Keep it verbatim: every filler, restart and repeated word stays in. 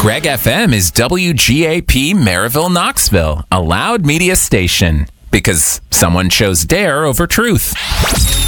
Greg F M is W G A P Maryville, Knoxville, a loud media station, because someone chose dare over truth.